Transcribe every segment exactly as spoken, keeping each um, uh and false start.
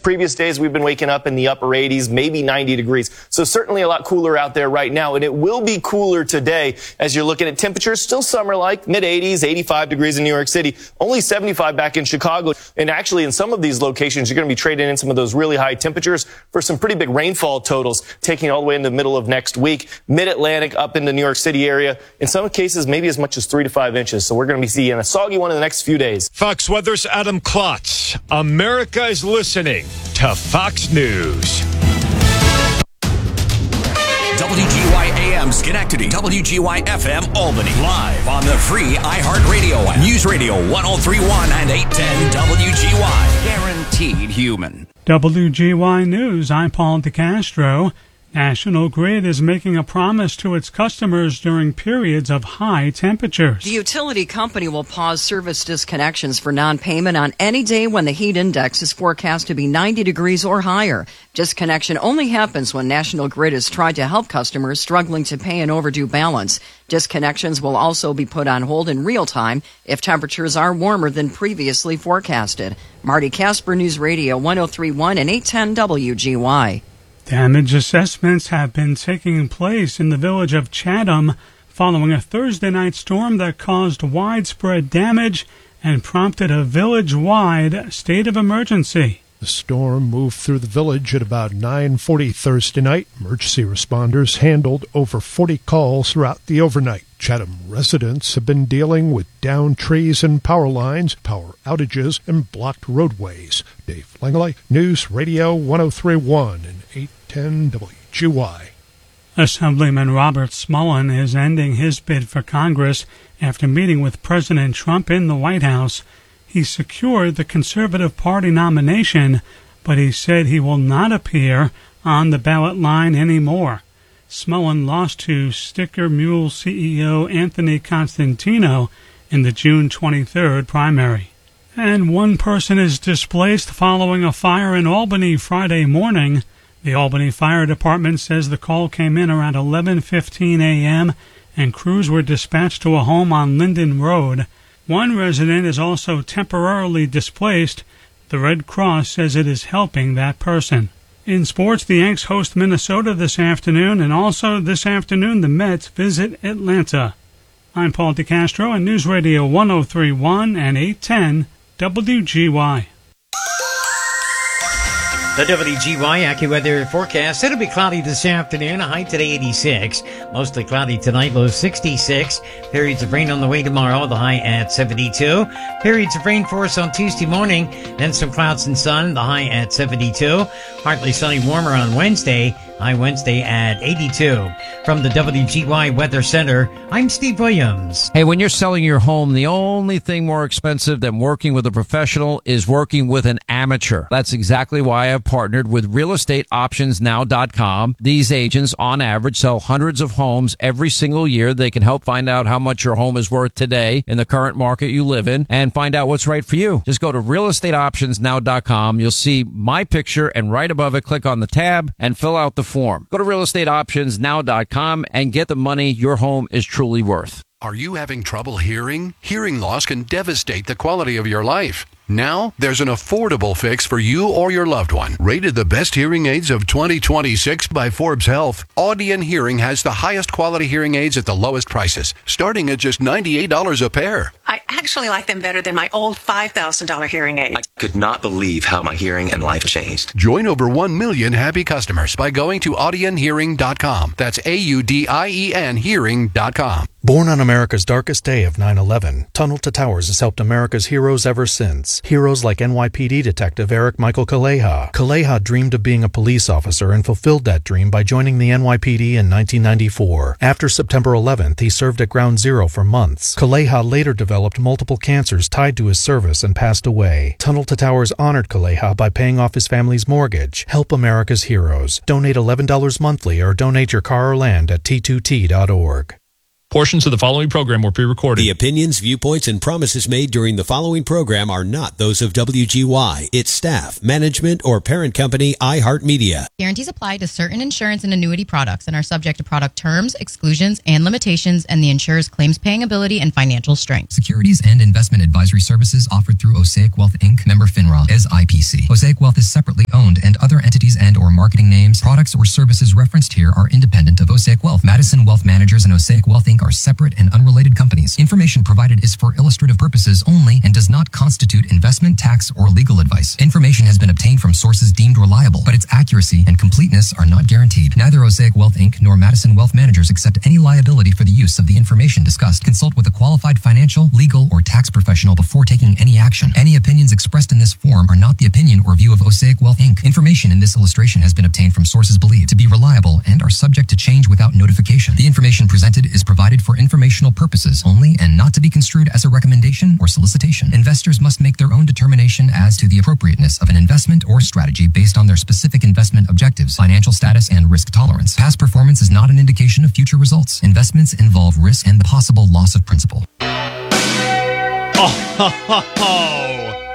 Previous days, we've been waking up in the upper eighties, maybe ninety degrees. So certainly a lot cooler out there right now. And it will be cooler today as you're looking at temperatures. Still summer-like, mid eighties, eighty-five degrees in New York City, only seventy-five back in Chicago. And actually, in some of these locations, you're going to be trading in some of those really high temperatures for some pretty big rainfall totals, taking it all the way into the middle of next week. Mid-Atlantic up in the New York City area. In some cases, maybe as much as three to five inches. So we're going to be seeing a soggy one in the next few days. Fox Weather's Adam Klotz. America is listening to Fox News. W G Y A M Schenectady, W G Y F M Albany, live on the free iHeartRadio app. News Radio one oh three point one and eight ten W G Y. Guaranteed human. W G Y News, I'm Paul DeCastro. National Grid is making a promise to its customers during periods of high temperatures. The utility company will pause service disconnections for non-payment on any day when the heat index is forecast to be ninety degrees or higher. Disconnection only happens when National Grid has tried to help customers struggling to pay an overdue balance. Disconnections will also be put on hold in real time if temperatures are warmer than previously forecasted. Marty Casper, News Radio one oh three point one and eight ten W G Y. Damage assessments have been taking place in the village of Chatham following a Thursday night storm that caused widespread damage and prompted a village-wide state of emergency. The storm moved through the village at about nine forty Thursday night. Emergency responders handled over forty calls throughout the overnight. Chatham residents have been dealing with downed trees and power lines, power outages, and blocked roadways. Dave Langley, News Radio one oh three point one and eight ten W G Y. Assemblyman Robert Smullen is ending his bid for Congress after meeting with President Trump in the White House. He secured the Conservative Party nomination, but he said he will not appear on the ballot line anymore. Smullen lost to Sticker Mule C E O Anthony Constantino in the June twenty-third primary. And one person is displaced following a fire in Albany Friday morning. The Albany Fire Department says the call came in around eleven fifteen a.m. and crews were dispatched to a home on Linden Road. One resident is also temporarily displaced. The Red Cross says it is helping that person. In sports, the Yanks host Minnesota this afternoon, and also this afternoon the Mets visit Atlanta. I'm Paul DeCastro on News Radio one oh three point one and eight ten W G Y. The W G Y AccuWeather forecast. It'll be cloudy this afternoon. A high today eighty-six. Mostly cloudy tonight. Low sixty-six. Periods of rain on the way tomorrow. The high at seventy-two. Periods of rain for us on Tuesday morning. Then some clouds and sun. The high at seventy-two. Partly sunny, warmer on Wednesday. High Wednesday at eighty-two. From the W G Y Weather Center, I'm Steve Williams. Hey, when you're selling your home, the only thing more expensive than working with a professional is working with an amateur. That's exactly why I've partnered with real estate options now dot com. These agents, on average, sell hundreds of homes every single year. They can help find out how much your home is worth today in the current market you live in and find out what's right for you. Just go to real estate options now dot com. You'll see my picture, and right above it, click on the tab and fill out the form. Go to real estate options now dot com and get the money your home is truly worth. Are you having trouble hearing? Hearing loss can devastate the quality of your life. Now, there's an affordable fix for you or your loved one. Rated the best hearing aids of twenty twenty-six by Forbes Health, Audion Hearing has the highest quality hearing aids at the lowest prices, starting at just ninety-eight dollars a pair. I actually like them better than my old five thousand dollars hearing aids. I could not believe how my hearing and life changed. Join over one million happy customers by going to audion hearing dot com. That's A U D I E N hearing dot com. Born on America's darkest day of nine eleven, Tunnel to Towers has helped America's heroes ever since. Heroes like N Y P D Detective Eric Michael Kaleha. Kaleha dreamed of being a police officer and fulfilled that dream by joining the N Y P D in nineteen ninety-four. After September eleventh, he served at Ground Zero for months. Kaleha later developed multiple cancers tied to his service and passed away. Tunnel to Towers honored Kaleha by paying off his family's mortgage. Help America's heroes. Donate eleven dollars monthly or donate your car or land at T two T dot org. Portions of the following program were pre-recorded. The opinions, viewpoints, and promises made during the following program are not those of W G Y, its staff, management, or parent company, iHeartMedia. Guarantees apply to certain insurance and annuity products and are subject to product terms, exclusions, and limitations, and the insurer's claims paying ability and financial strength. Securities and investment advisory services offered through Osaic Wealth Incorporated, member FINRA, as I P C. Osaic Wealth is separately owned, and other entities and or marketing names, products, or services referenced here are independent of Osaic Wealth. Madison Wealth Managers and Osaic Wealth Incorporated are separate and unrelated companies. Information provided is for illustrative purposes only and does not constitute investment, tax, or legal advice. Information has been obtained from sources deemed reliable, but its accuracy and completeness are not guaranteed. Neither Osaic Wealth Incorporated nor Madison Wealth Managers accept any liability for the use of the information discussed. Consult with a qualified financial, legal, or tax professional before taking any action. Any opinions expressed in this form are not the opinion or view of Osaic Wealth Incorporated. Information in this illustration has been obtained from sources believed to be reliable and are subject to change without notification. The information presented is provided for informational purposes only and not to be construed as a recommendation or solicitation. Investors must make their own determination as to the appropriateness of an investment or strategy based on their specific investment objectives, financial status, and risk tolerance. Past performance is not an indication of future results. Investments involve risk and the possible loss of principal. Oh, ho, ho, ho.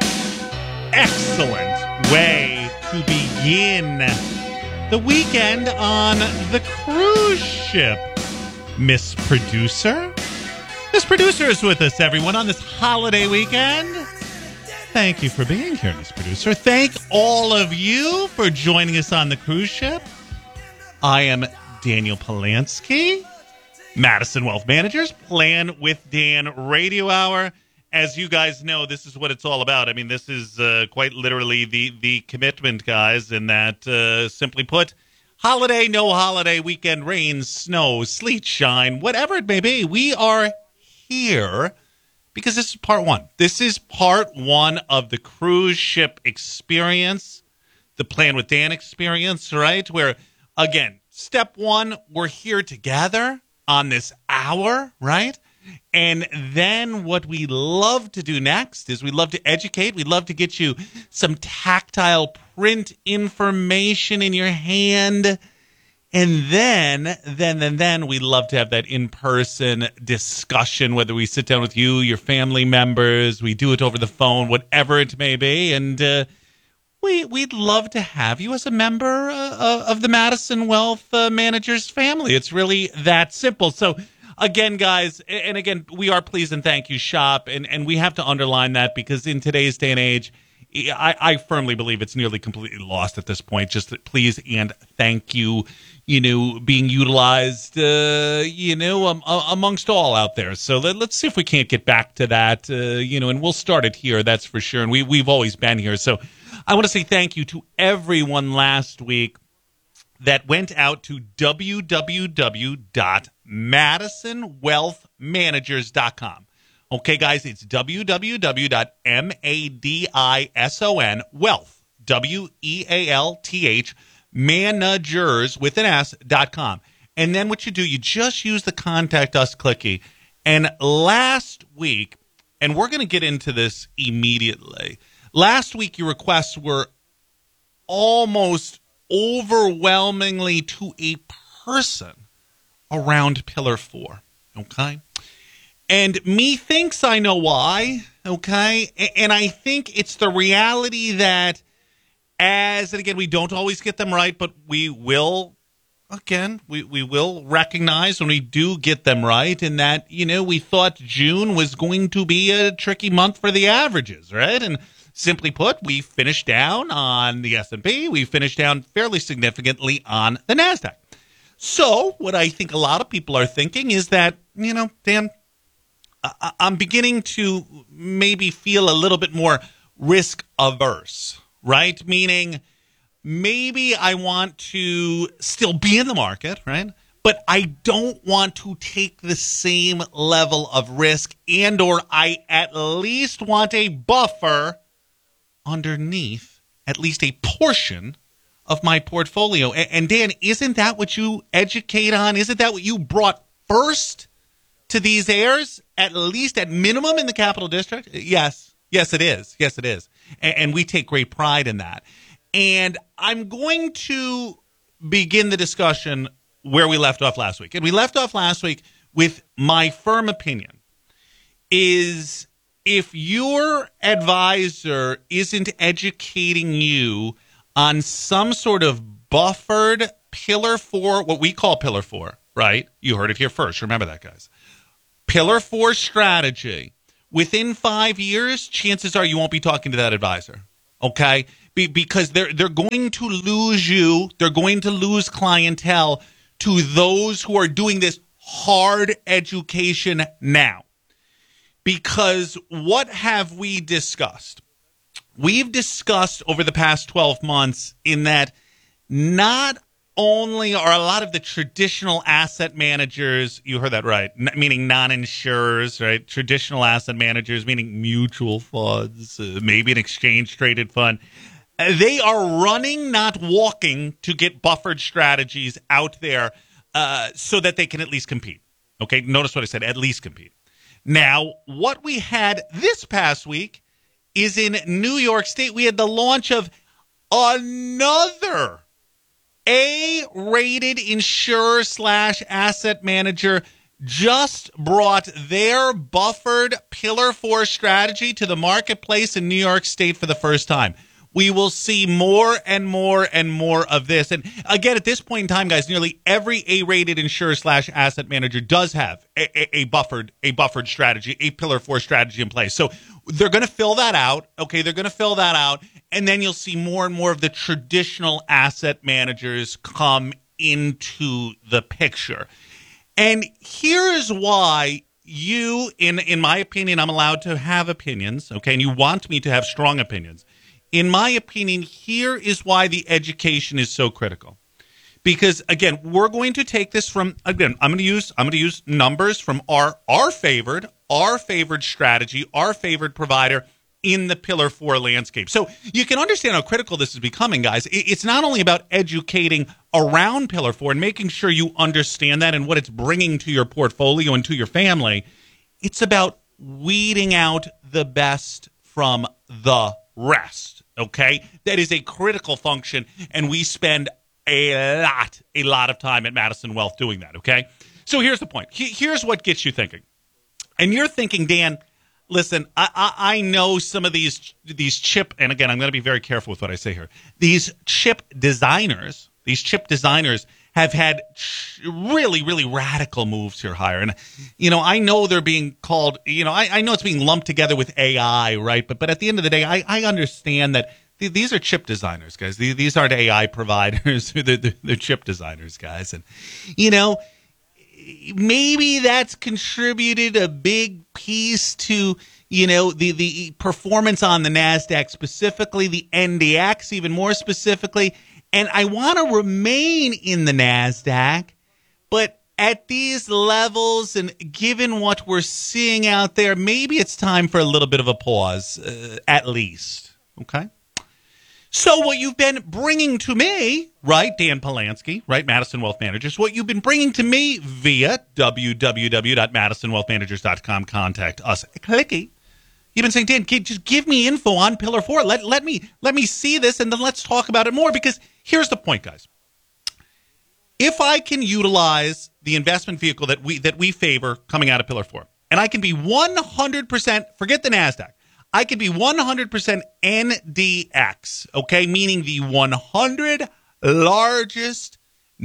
Excellent way to begin the weekend on the cruise ship. Miss Producer. Miss Producer is with us, everyone, on this holiday weekend. Thank you for being here, Miss Producer. Thank all of you for joining us on the cruise ship. I am Daniel Polanski, Madison Wealth Managers, Plan with Dan Radio Hour. As you guys know, this is what it's all about. I mean, this is uh, quite literally the, the commitment, guys, in that, uh, simply put, holiday, no holiday, weekend, rain, snow, sleet, shine, whatever it may be, we are here because this is part one. This is part one of the cruise ship experience, the Plan with Dan experience, right? Where, again, step one, we're here together on this hour, right? And then what we love to do next is we love to educate. We love to get you some tactile print information in your hand. And then, then, then, then we love to have that in-person discussion, whether we sit down with you, your family members, we do it over the phone, whatever it may be. And uh, we, we'd love to have you as a member uh, of the Madison Wealth uh, Managers family. It's really that simple. So, again, guys, and again, we are pleased and thank you shop, and, and we have to underline that because in today's day and age, I, I firmly believe it's nearly completely lost at this point. Just that please and thank you, you know, being utilized, uh, you know, um, uh, amongst all out there. So let, let's see if we can't get back to that, uh, you know, and we'll start it here, that's for sure. And we, we've always been here. So I want to say thank you to everyone last week that went out to w w w dot madison wealth managers dot com. Okay, guys, it's w w w dot madison wealth, W E A L T H, managers with an S, dot com. And then what you do, you just use the Contact Us clicky. And last week, and we're going to get into this immediately, last week your requests were almost overwhelmingly to a person around Pillar four, okay? And me thinks I know why, okay? And I think it's the reality that as, and again, we don't always get them right, but we will, again, we, we will recognize when we do get them right, in that, you know, we thought June was going to be a tricky month for the averages, right? And simply put, we finished down on the S and P. We finished down fairly significantly on the NASDAQ. So what I think a lot of people are thinking is that, you know, Dan, I'm beginning to maybe feel a little bit more risk averse, right? Meaning maybe I want to still be in the market, right? But I don't want to take the same level of risk, and or I at least want a buffer underneath at least a portion of my portfolio. And Dan, isn't that what you educate on? Isn't that what you brought first to these airs, at least at minimum in the Capital District? Yes. Yes, it is. Yes, it is. And, and we take great pride in that. And I'm going to begin the discussion where we left off last week. And we left off last week with my firm opinion is if your advisor isn't educating you on some sort of buffered pillar four, what we call pillar four, right? You heard it here first. Remember that, guys. Pillar four strategy. Within five years, chances are you won't be talking to that advisor, okay? Be- because they're they're going to lose you. They're going to lose clientele to those who are doing this hard education now. Because what have we discussed? We've discussed over the past twelve months in that not only are a lot of the traditional asset managers, you heard that right, n- meaning non-insurers, right? Traditional asset managers, meaning mutual funds, uh, maybe an exchange-traded fund. Uh, they are running, not walking, to get buffered strategies out there uh, so that they can at least compete. Okay, notice what I said, at least compete. Now, what we had this past week is in New York State, we had the launch of another A-rated insurer slash asset manager just brought their buffered Pillar four strategy to the marketplace in New York State for the first time. We will see more and more and more of this. And again, at this point in time, guys, nearly every A-rated insurer slash asset manager does have a, a, a buffered a buffered strategy, a Pillar four strategy in place. So they're going to fill that out. Okay, they're going to fill that out. And then you'll see more and more of the traditional asset managers come into the picture. And here is why you, in, in my opinion, I'm allowed to have opinions, okay, and you want me to have strong opinions. In my opinion, here is why the education is so critical. Because, again, we're going to take this from, again, I'm going to use I'm going to use numbers from our our favored, our favored strategy, our favored provider in the Pillar four landscape. So you can understand how critical this is becoming, guys. It's not only about educating around Pillar four and making sure you understand that and what it's bringing to your portfolio and to your family. It's about weeding out the best from the rest, okay? That is a critical function, and we spend a lot, a lot of time at Madison Wealth doing that, okay? So here's the point. Here's what gets you thinking. And you're thinking, Dan, listen, I, I, I know some of these these chip, and again, I'm going to be very careful with what I say here. These chip designers, these chip designers have had really, really radical moves here higher. And, you know, I know they're being called, you know, I, I know it's being lumped together with A I, right? But but at the end of the day, I, I understand that th- these are chip designers, guys. These, these aren't A I providers. they're, they're, they're chip designers, guys. And, you know, maybe that's contributed a big piece to, you know, the, the performance on the NASDAQ, specifically the N D X, even more specifically. And I want to remain in the NASDAQ, but at these levels and given what we're seeing out there, maybe it's time for a little bit of a pause, uh, at least. Okay? So what you've been bringing to me, right, Dan Polanski, right, Madison Wealth Managers, what you've been bringing to me via w w w dot madison wealth managers dot com, contact us, clicky. You've been saying, Dan, just give me info on Pillar four. Let, let me let me see this, and then let's talk about it more, because here's the point, guys. If I can utilize the investment vehicle that we that we favor coming out of Pillar four, and I can be one hundred percent, forget the NASDAQ, I can be one hundred percent N D X, okay, meaning the one hundred largest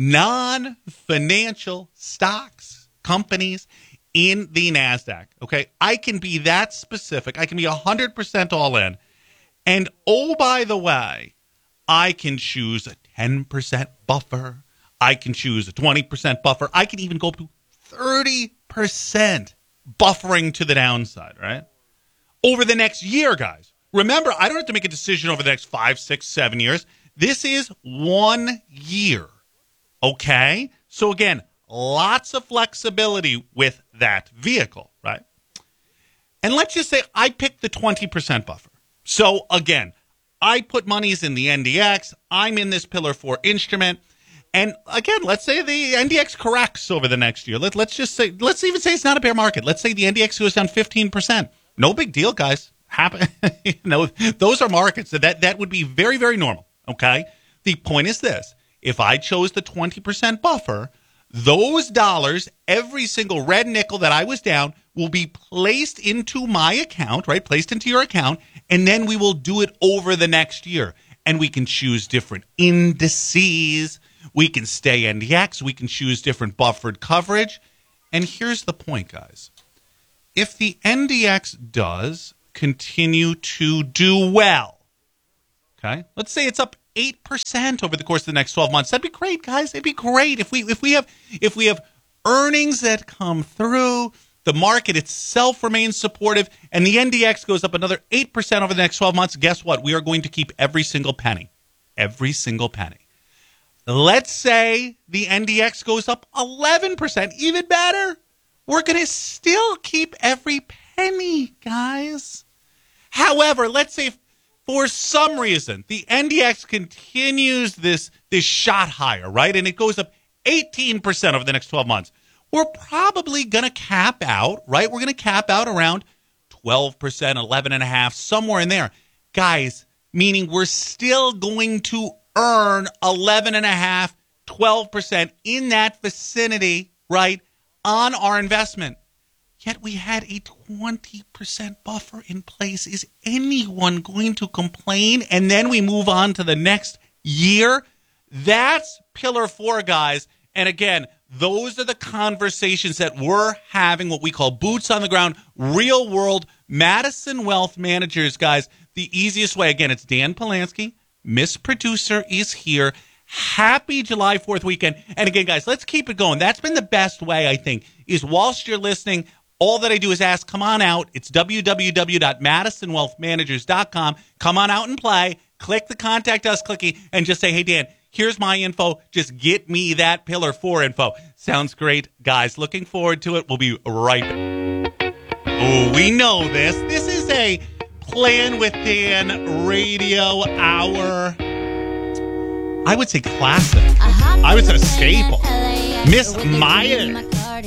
non-financial stocks, companies in the NASDAQ, okay? I can be that specific. I can be one hundred percent all in. And oh, by the way, I can choose a ten percent buffer. I can choose a twenty percent buffer. I can even go to thirty percent buffering to the downside, right? Over the next year, guys. Remember, I don't have to make a decision over the next five, six, seven years. This is one year, okay? So again, lots of flexibility with that vehicle, right? And let's just say I picked the twenty percent buffer. So again, I put monies in the N D X. I'm in this Pillar four instrument. And again, let's say the N D X corrects over the next year. Let, let's just say, let's even say it's not a bear market. Let's say the N D X goes down fifteen percent. No big deal, guys. Happen, you know, those are markets. So that, that would be very, very normal, okay? The point is this. If I chose the twenty percent buffer, those dollars, every single red nickel that I was down, will be placed into my account, right? Placed into your account, and then we will do it over the next year. And we can choose different indices. We can stay N D X. We can choose different buffered coverage. And here's the point, guys. If the N D X does continue to do well, okay, let's say it's up eight percent over the course of the next twelve months. That'd be great, guys. It'd be great if we if we have if we have earnings that come through, the market itself remains supportive, and the N D X goes up another eight percent over the next twelve months. Guess what? We are going to keep every single penny. Every single penny. Let's say the N D X goes up eleven percent, even better. We're going to still keep every penny, guys. However, let's say if for some reason the N D X continues this, this shot higher, right? And it goes up eighteen percent over the next twelve months. We're probably going to cap out, right? We're going to cap out around twelve percent, eleven point five, somewhere in there. Guys, meaning we're still going to earn eleven point five, twelve percent in that vicinity, right, on our investment. Yet we had a twenty percent buffer in place. Is anyone going to complain? And then we move on to the next year. That's Pillar Four, guys. And again, those are the conversations that we're having, what we call boots on the ground, real world Madison Wealth Managers, guys. The easiest way, again, it's Dan Polanski. Miss Producer is here. Happy July fourth weekend. And again, guys, let's keep it going. That's been the best way, I think, is whilst you're listening, all that I do is ask, come on out. It's w w w dot madison wealth managers dot com. Come on out and play. Click the Contact Us clicky and just say, hey, Dan, here's my info. Just get me that Pillar four info. Sounds great, guys. Looking forward to it. We'll be right back. Oh, we know this. This is a Plan with Dan radio hour. I would say classic. I would say a staple. Miss Maya.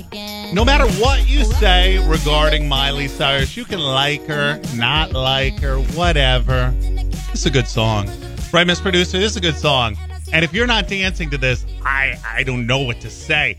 No matter what you say regarding Miley Cyrus, you can like her, not like her, whatever. It's a good song. Right, Miss Producer? This is a good song. And if you're not dancing to this, I, I don't know what to say.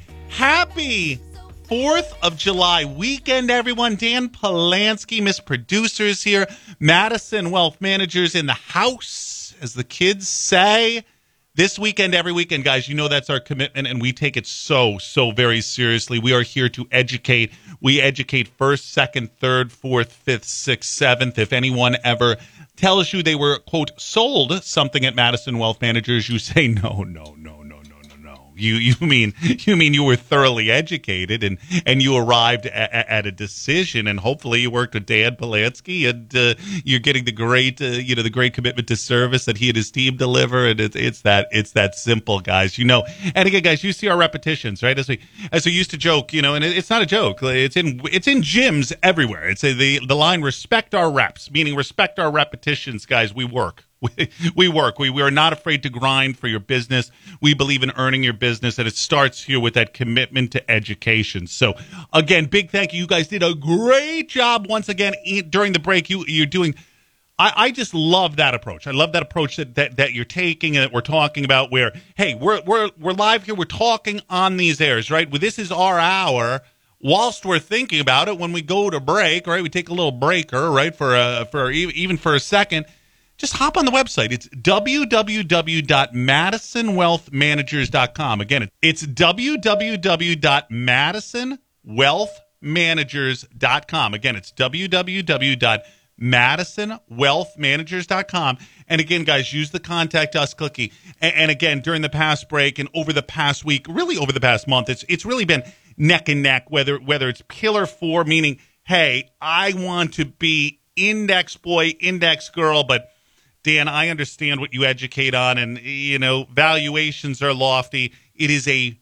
Happy fourth of July weekend, everyone. Dan Polanski, Miss Producers here. Madison Wealth Managers in the house, as the kids say. This weekend, every weekend, guys, you know that's our commitment, and we take it so, so very seriously. We are here to educate. We educate first, second, third, fourth, fifth, sixth, seventh. If anyone ever tells you they were, quote, sold something at Madison Wealth Managers, you say, no, no, no, no, no, no, no. You you mean you mean you were thoroughly educated and, and you arrived at, at a decision, and hopefully you worked with Dan Polanski, and uh, you're getting the great uh, you know the great commitment to service that he and his team deliver, and it's it's that it's that simple, guys. You know, and again, guys, you see our repetitions, right? As we as we used to joke, you know, and it, it's not a joke. It's in it's in gyms everywhere. It's a, the the line respect our reps, meaning respect our repetitions, guys. We work. We, we work. We, we are not afraid to grind for your business. We believe in earning your business, and it starts here with that commitment to education. So, again, big thank you. You guys did a great job once again during the break. You, you're doing I, I just love that approach. I love that approach that, that, that you're taking and that we're talking about where, hey, we're, we're, we're live here. We're talking on these airs, right? Well, this is our hour. Whilst we're thinking about it, when we go to break, right, we take a little breaker, right, for a, for even for a second. Just hop on the website. It's w w w dot madison wealth managers dot com. Again, it's w w w dot madison wealth managers dot com. Again, it's w w w dot madison wealth managers dot com. And again, guys, use the Contact Us clicky. And, and again, during the past break and over the past week, really over the past month, it's it's really been neck and neck, whether whether it's Pillar four, meaning, hey, I want to be index boy, index girl, but Dan, I understand what you educate on, and, you know, valuations are lofty. It is a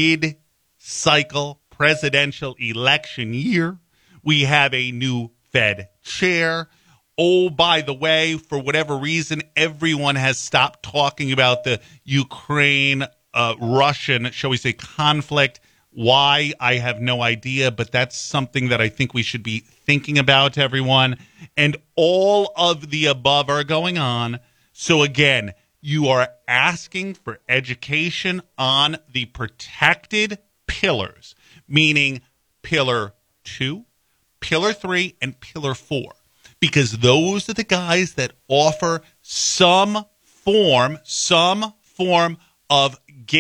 mid-cycle presidential election year. We have a new Fed chair. Oh, by the way, for whatever reason, everyone has stopped talking about the Ukraine-Russian, uh, shall we say, conflict. Why? I have no idea, but that's something that I think we should be thinking about, everyone. And all of the above are going on. So again, you are asking for education on the protected pillars, meaning pillar two, pillar three, and pillar four, because those are the guys that offer some form, some form of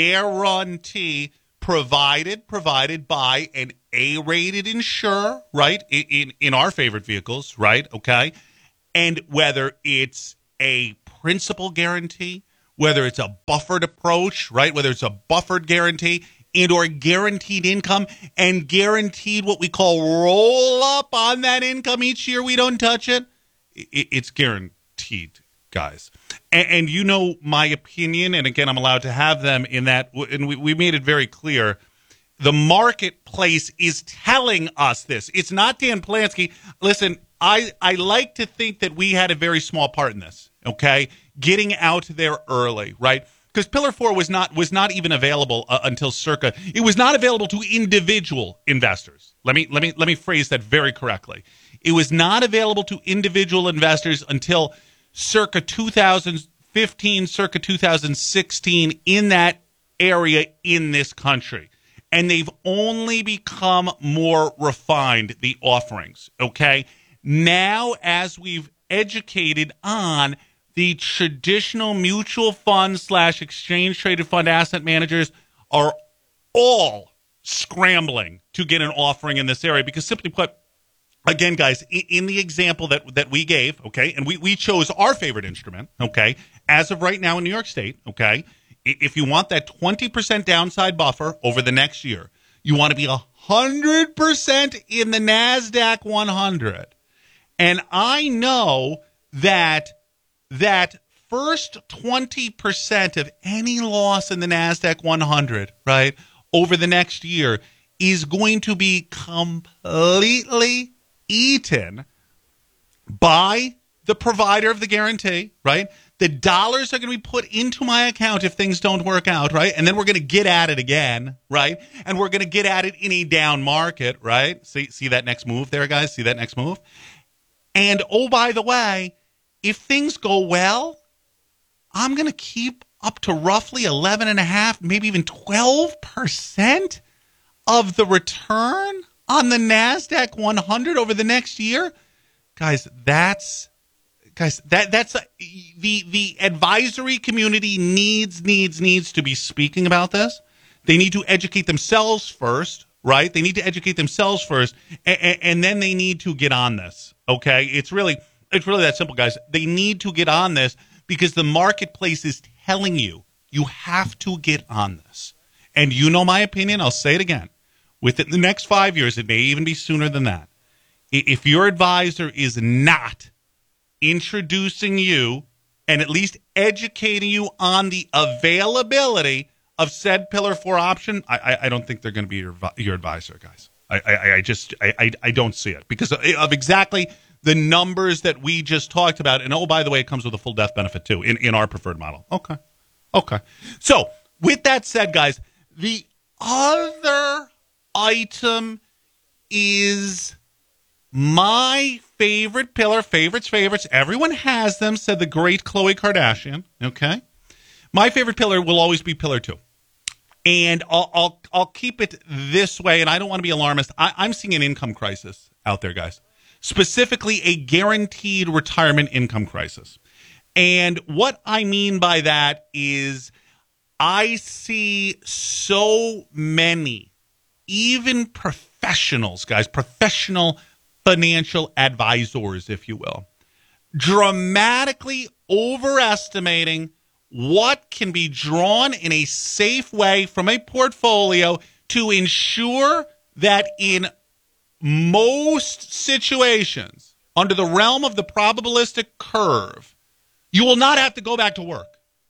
guarantee provided, provided by an A-rated insurer, right? In, in, in our favorite vehicles, right? Okay. And whether it's a principal guarantee, whether it's a buffered approach, right? Whether it's a buffered guarantee and or guaranteed income and guaranteed what we call roll up on that income each year, we don't touch it. it it's guaranteed, guys. And, and you know my opinion, and again, I'm allowed to have them in that, and we, we made it very clear. The marketplace is telling us this. It's not Dan Plansky. Listen, I, I like to think that we had a very small part in this, okay? Getting out there early, right? Because Pillar four was not was not even available uh, until circa. It was not available to individual investors. Let me let me let me phrase that very correctly. It was not available to individual investors until circa two thousand fifteen, circa two thousand sixteen, in that area in this country. And they've only become more refined, the offerings, okay? Now, as we've educated on the traditional mutual fund slash exchange traded fund asset managers are all scrambling to get an offering in this area because, simply put, again, guys, in the example that that we gave, okay, and we, we chose our favorite instrument, okay, as of right now in New York State, okay, if you want that twenty percent downside buffer over the next year, you want to be one hundred percent in the NASDAQ one hundred. And I know that that first twenty percent of any loss in the NASDAQ one hundred, right, over the next year is going to be completely eaten by the provider of the guarantee, right? The dollars are going to be put into my account if things don't work out, right? And then we're going to get at it again, right? And we're going to get at it in a down market, right? See, see that next move there, guys? See that next move? And, oh, by the way, if things go well, I'm going to keep up to roughly eleven and a half, maybe even twelve percent of the return on the NASDAQ one hundred over the next year. Guys, that's guys, that that's a, the the advisory community needs needs needs to be speaking about this. They need to educate themselves first, right? They need to educate themselves first, and, and then they need to get on this. Okay, it's really it's really that simple, guys. They need to get on this because the marketplace is telling you you have to get on this. And you know my opinion. I'll say it again. Within the next five years, it may even be sooner than that. If your advisor is not introducing you and at least educating you on the availability of said Pillar four option, I, I, I don't think they're going to be your your advisor, guys. I, I, I just I, I, I don't see it because of, of exactly the numbers that we just talked about. And oh, by the way, it comes with a full death benefit too in, in our preferred model. Okay, okay. So with that said, guys, the other item is my favorite pillar, favorites, favorites. Everyone has them, said the great Khloe Kardashian. Okay. My favorite pillar will always be pillar two. And I'll, I'll, I'll keep it this way. And I don't want to be alarmist. I, I'm seeing an income crisis out there, guys, specifically a guaranteed retirement income crisis. And what I mean by that is I see so many, even professionals, guys, professional financial advisors, if you will, dramatically overestimating what can be drawn in a safe way from a portfolio to ensure that in most situations, under the realm of the probabilistic curve, you will not have to go back to work.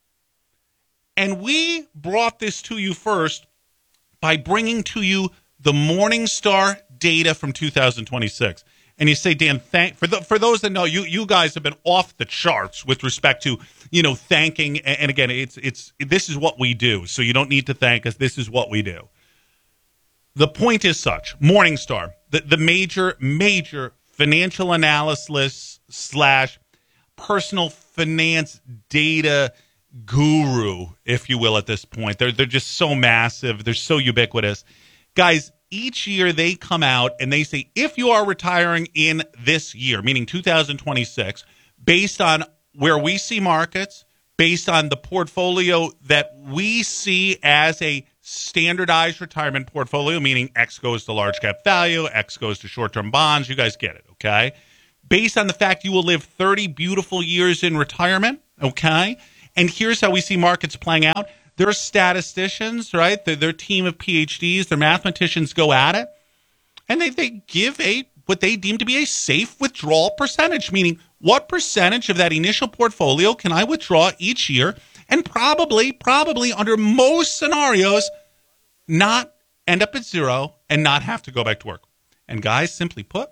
And we brought this to you first by bringing to you the Morningstar data from two thousand twenty-six. And you say, Dan, thank for the, for those that know, you you guys have been off the charts with respect to, you know, thanking. And, and again, it's it's this is what we do. So you don't need to thank us. This is what we do. The point is such: Morningstar, the, the major major financial analysis slash personal finance data guru, if you will, at this point. They're they're just so massive. They're so ubiquitous. Guys, each year they come out and they say, if you are retiring in this year, meaning two thousand twenty-six, based on where we see markets, based on the portfolio that we see as a standardized retirement portfolio, meaning X goes to large cap value, X goes to short-term bonds. You guys get it, okay? Based on the fact you will live thirty beautiful years in retirement, okay? And here's how we see markets playing out. They're statisticians, right? They're, they're a team of P H Ds. Their mathematicians go at it. And they, they give a what they deem to be a safe withdrawal percentage, meaning what percentage of that initial portfolio can I withdraw each year and probably, probably under most scenarios, not end up at zero and not have to go back to work. And guys, simply put,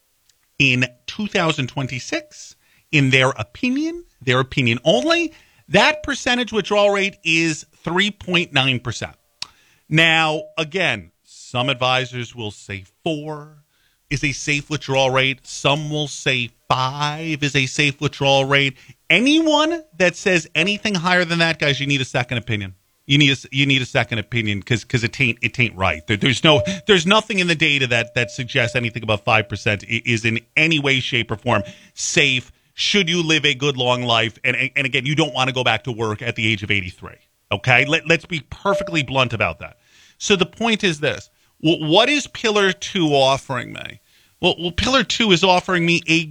in two thousand twenty-six, in their opinion, their opinion only, that percentage withdrawal rate is three point nine percent. Now, again, some advisors will say four is a safe withdrawal rate. Some will say five is a safe withdrawal rate. Anyone that says anything higher than that, guys, you need a second opinion. You need a, you need a second opinion because because it ain't it ain't right. There, there's no there's nothing in the data that that suggests anything above five percent is in any way, shape, or form safe. Should you live a good long life, and and again, you don't want to go back to work at the age of eighty-three. Okay, Let, let's be perfectly blunt about that. So the point is this: well, what is Pillar Two offering me? Well, well, Pillar Two is offering me a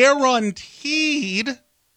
guaranteed,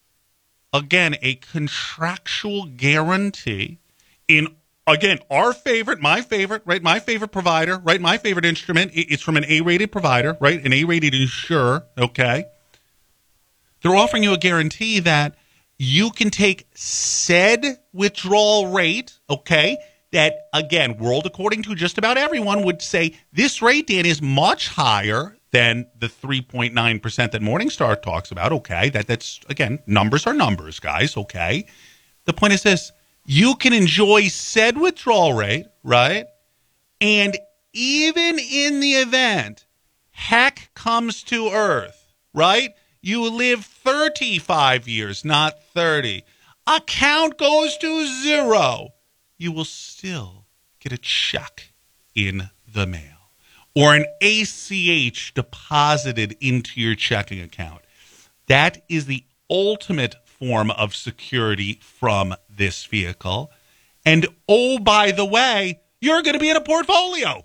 again, a contractual guarantee in, again, our favorite, my favorite, right? My favorite provider, right? My favorite instrument. It's from an A-rated provider, right? An A-rated insurer. Okay. They're offering you a guarantee that you can take said withdrawal rate, okay, that, again, world according to just about everyone would say this rate, Dan, is much higher than the three point nine percent that Morningstar talks about, okay? That That's, again, numbers are numbers, guys, okay? The point is this: you can enjoy said withdrawal rate, right? And even in the event heck comes to earth, right? You live thirty-five years, not thirty. Account goes to zero. You will still get a check in the mail or an A C H deposited into your checking account. That is the ultimate form of security from this vehicle. And oh, by the way, you're going to be in a portfolio.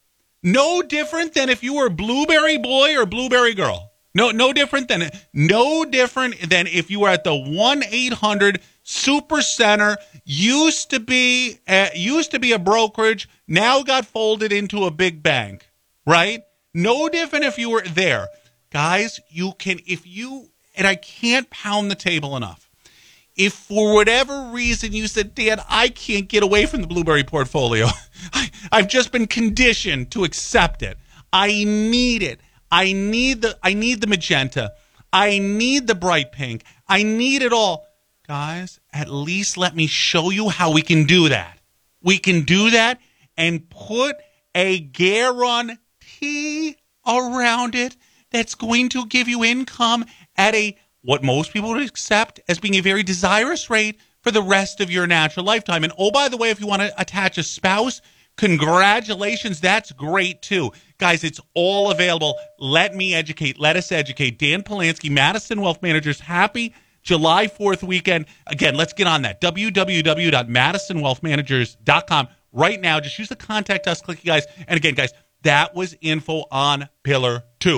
No different than if you were Blueberry Boy or Blueberry Girl. No, no different than no different than if you were at the one eight hundred Super Center. Used to be uh, used to be a brokerage, now got folded into a big bank, right? No different if you were there, guys. You can if you and I can't pound the table enough. If for whatever reason you said, Dan, I can't get away from the Blueberry portfolio. I, I've just been conditioned to accept it. I need it. I need the I need the magenta. I need the bright pink. I need it all. Guys, at least let me show you how we can do that. We can do that and put a guarantee around it that's going to give you income at a what most people would accept as being a very desirous rate for the rest of your natural lifetime. And oh, by the way, if you want to attach a spouse, congratulations, that's great too. Guys, it's all available. Let me educate. Let us educate. Dan Polanski, Madison Wealth Managers. Happy July fourth weekend. Again, let's get on that. w w w dot madison wealth managers dot com right now. Just use the contact us click, guys. And again, guys, that was info on Pillar two.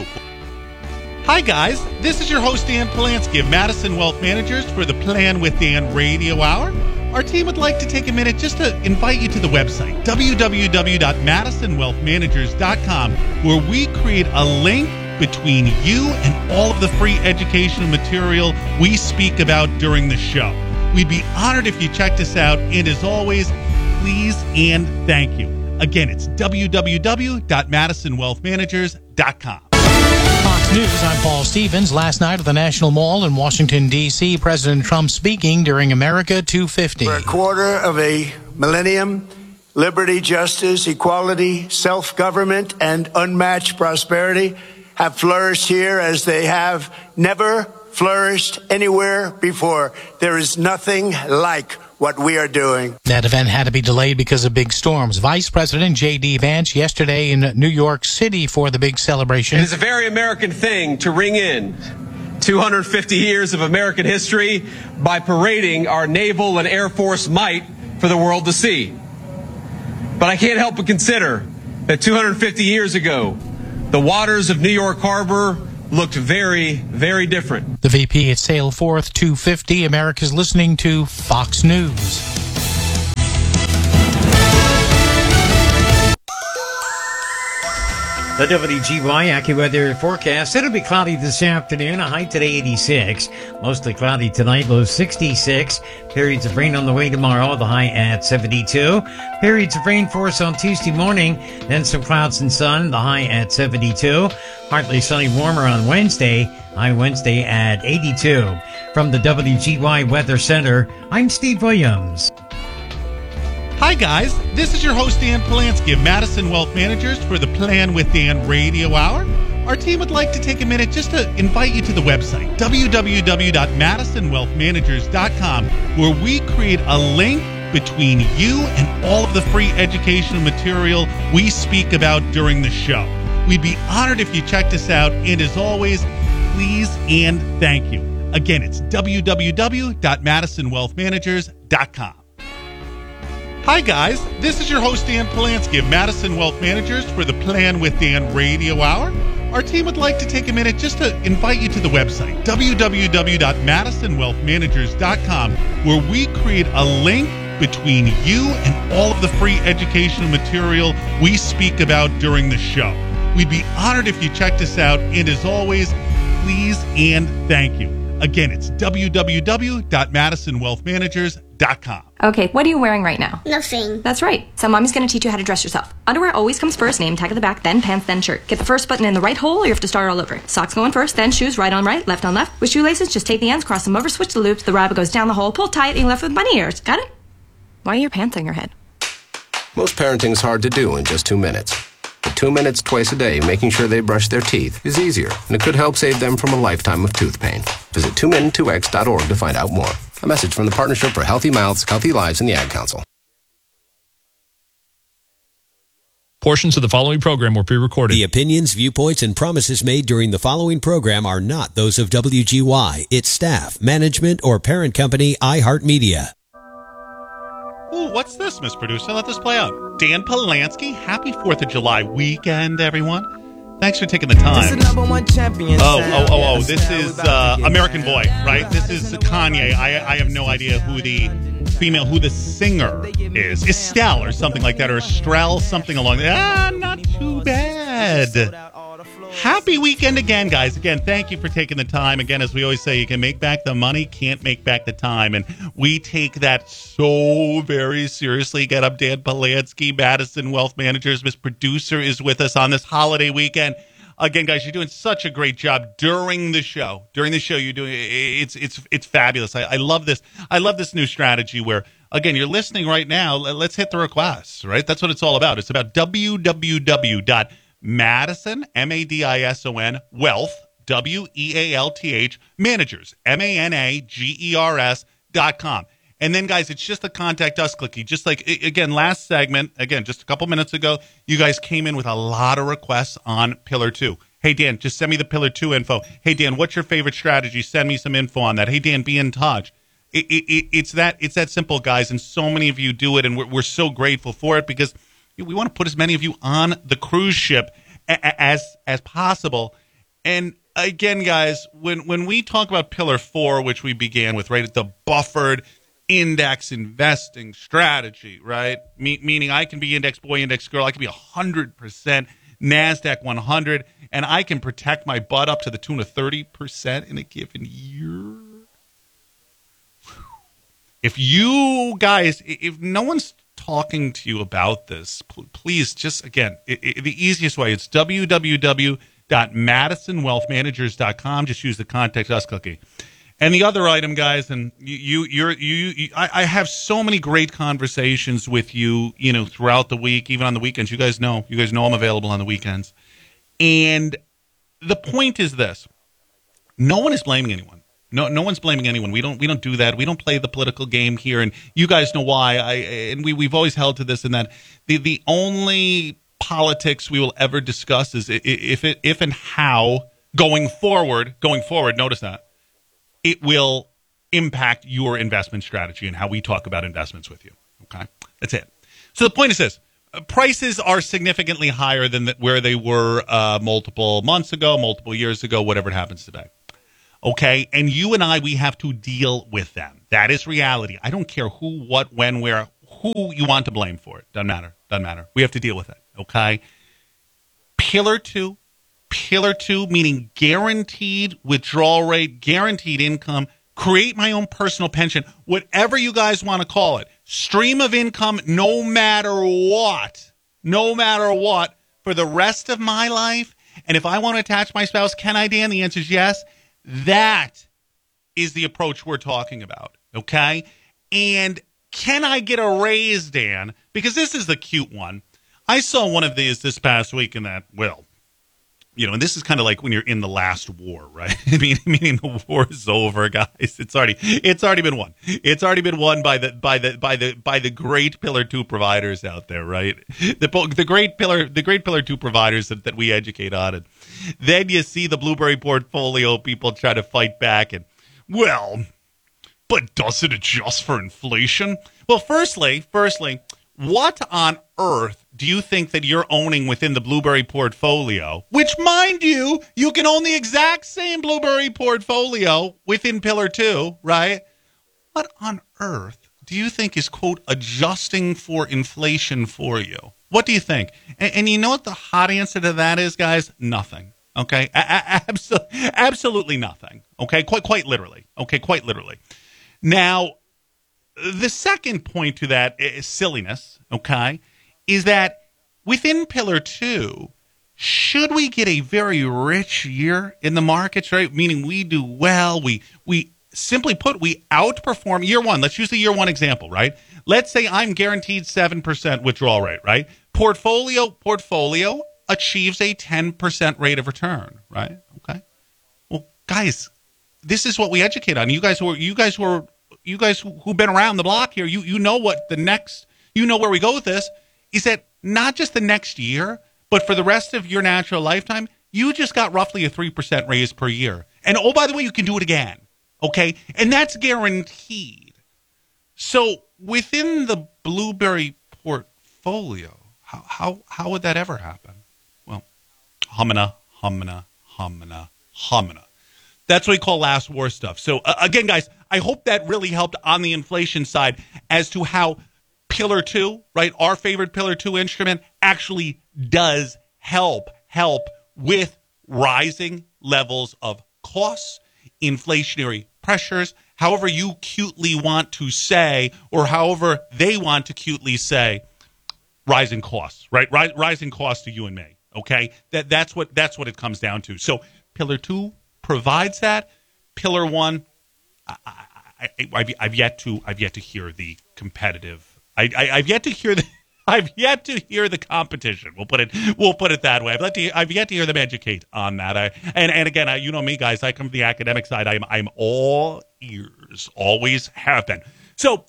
Hi, guys. This is your host, Dan Polanski of Madison Wealth Managers for the Plan with Dan Radio Hour. Our team would like to take a minute just to invite you to the website, w w w dot madison wealth managers dot com, where we create a link between you and all of the free educational material we speak about during the show. We'd be honored if you checked us out, and as always, please and thank you. Again, it's w w w dot madison wealth managers dot com. Fox News, I'm Paul Stevens. Last night at the National Mall in Washington, D C, President Trump speaking during America two fifty. For a quarter of a millennium, liberty, justice, equality, self-government, and unmatched prosperity have flourished here as they have never flourished anywhere before. There is nothing like what we are doing. That event had to be delayed because of big storms. Vice President J D. Vance yesterday in New York City for the big celebration. It is a very American thing to ring in two hundred fifty years of American history by parading our naval and air force might for the world to see. But I can't help but consider that two hundred fifty years ago, the waters of New York Harbor looked very, very different. The V P at Sailforth two fifty. America's listening to Fox News. The W G Y AccuWeather forecast. It'll be cloudy this afternoon. A high today eighty-six. Mostly cloudy tonight. Low sixty-six. Periods of rain on the way tomorrow. The high at seventy-two. Periods of rain for us on Tuesday morning. Then some clouds and sun. The high at seventy-two. Partly sunny, warmer on Wednesday. High Wednesday at eighty-two. From the W G Y Weather Center, I'm Steve Williams. Hi, guys. This is your host, Dan Polanski of Madison Wealth Managers for the Plan with Dan Radio Hour. Our team would like to take a minute just to invite you to the website, w w w dot madison wealth managers dot com, where we create a link between you and all of the free educational material we speak about during the show. We'd be honored if you checked us out, and as always, please and thank you. Again, it's w w w dot madison wealth managers dot com. Hi, guys. This is your host, Dan Polanski of Madison Wealth Managers for the Plan with Dan Radio Hour. Our team would like to take a minute just to invite you to the website, w w w dot madison wealth managers dot com, where we create a link between you and all of the free educational material we speak about during the show. We'd be honored if you checked us out, and as always, please and thank you. Again, it's w w w dot madison wealth managers dot com. Okay, what are you wearing right now? Nothing. That's right. So mommy's going to teach you how to dress yourself. Underwear always comes first, name tag at the back, then pants, then shirt. Get the first button in the right hole or you have to start all over. Socks going first, then shoes right on right, left on left. With shoelaces, just take the ends, cross them over, switch the loops, the rabbit goes down the hole, pull tight, and you're left with bunny ears. Got it? Why are your pants on your head? Most parenting's hard to do in just two minutes. But two minutes twice a day making sure they brush their teeth is easier, and it could help save them from a lifetime of tooth pain. Visit two min two x dot org to find out more. A message from the Partnership for Healthy Mouths, Healthy Lives, and the Ad Council. Portions of the following program were pre-recorded. The opinions, viewpoints, and promises made during the following program are not those of W G Y, its staff, management, or parent company, iHeartMedia. Ooh, what's this, Miss Producer? Let this play out. Dan Polanski, happy fourth of July weekend, everyone. Thanks for taking the time. Oh, oh, oh, oh, this is uh, American Boy, right? This is Kanye. I, I have no idea who the female, who the singer is. Estelle or something like that, or Estrelle, something along that. Ah, not too bad. Happy weekend again, guys. Again, thank you for taking the time. Again, as we always say, you can make back the money, can't make back the time. And we take that so very seriously. Get up, Dan Polanski, Madison Wealth Managers. Miss Producer is with us on this holiday weekend. Again, guys, you're doing such a great job during the show. During the show, you're doing it's it's it's fabulous. I, I love this. I love this new strategy where, again, you're listening right now. Let's hit the requests, right? That's what it's all about. It's about w w w dot Madison, M A D I S O N, Wealth, W E A L T H, Managers, M A N A G E R S dot com. And then, guys, it's just a contact us clicky. Just like, again, last segment, again, just a couple minutes ago, you guys came in with a lot of requests on Pillar two. Hey, Dan, just send me the Pillar two info. Hey, Dan, what's your favorite strategy? Send me some info on that. Hey, Dan, be in touch. It, it, it's that it's that simple, guys, and so many of you do it, and we're, we're so grateful for it because we want to put as many of you on the cruise ship a- as as possible. And again, guys, when when we talk about Pillar four, which we began with, right, the buffered index investing strategy, right? Me- meaning I can be index boy, index girl. I can be one hundred percent NASDAQ one hundred, and I can protect my butt up to the tune of thirty percent in a given year. If you guys, if no one's talking to you about this, please just, again, it, it, the easiest way, it's w w w dot madison wealth managers dot com. Just use the contact us cookie. And the other item, guys, and you, you you're, you, you I, I have so many great conversations with you, you know, throughout the week, even on the weekends. You guys know, you guys know I'm available on the weekends. And the point is this: no one is blaming anyone. No, no one's blaming anyone. We don't, we don't do that. We don't play the political game here, and you guys know why. I and we we've always held to this and that. The the only politics we will ever discuss is if it if and how going forward, going forward. Notice that it will impact your investment strategy and how we talk about investments with you. Okay, that's it. So the point is this: prices are significantly higher than the, where they were uh, multiple months ago, multiple years ago, whatever it happens today. Okay, and you and I, we have to deal with them. That is reality. I don't care who, what, when, where, who you want to blame for it. Doesn't matter. Doesn't matter. We have to deal with it. Okay. Pillar two, pillar two, meaning guaranteed withdrawal rate, guaranteed income. Create my own personal pension, whatever you guys want to call it. Stream of income, no matter what, no matter what, for the rest of my life. And if I want to attach my spouse, can I, Dan? The answer is yes. That is the approach we're talking about, okay? And can I get a raise, Dan? Because this is the cute one. I saw one of these this past week in that, well, you know, and this is kind of like when you're in the last war, right? I mean, meaning the war is over, guys. It's already, it's already been won. It's already been won by the, by the, by the, by the great Pillar Two providers out there, right? The, the great Pillar, the great Pillar Two providers that, that we educate on. And then you see the Blueberry portfolio people try to fight back, and well, but does it adjust for inflation? Well, firstly, firstly, what on earth do you think that you're owning within the Blueberry portfolio? Which, mind you, you can own the exact same Blueberry portfolio within Pillar Two, right? What on earth do you think is, quote, adjusting for inflation for you? What do you think? And, and you know what the hot answer to that is, guys? Nothing. Okay? A- a- absol- absolutely nothing. Okay? Quite, quite literally. Okay? Quite literally. Now, the second point to that is silliness, okay, is that within Pillar Two, should we get a very rich year in the markets, right? Meaning we do well, we we simply put, we outperform year one. Let's use the year one example, right? Let's say I'm guaranteed seven percent withdrawal rate, right? Portfolio portfolio achieves a ten percent rate of return, right? Okay. Well, guys, this is what we educate on. You guys who are, you guys who are You guys who've been around the block here, you you know what the next, you know where we go with this, is that not just the next year, but for the rest of your natural lifetime, you just got roughly a three percent raise per year. And oh, by the way, you can do it again, okay? And that's guaranteed. So within the Blueberry portfolio, how how, how would that ever happen? Well, humana, humana, humana, humana. That's what we call last war stuff. So, uh, again, guys, I hope that really helped on the inflation side as to how Pillar Two, right, our favorite Pillar Two instrument, actually does help, help with rising levels of costs, inflationary pressures, however you cutely want to say, or however they want to cutely say, rising costs, right? Ris- rising costs to you and me, okay? That That's what that's what it comes down to. So, Pillar Two provides that. Pillar One, I, I, I, I've yet to I've yet to hear the competitive. I, I, I've yet to hear the I've yet to hear the competition. We'll put it we'll put it that way. I've yet to, I've yet to hear them educate on that. I, and and again, I, you know me, guys. I come from the academic side. I'm I'm all ears. Always have been. So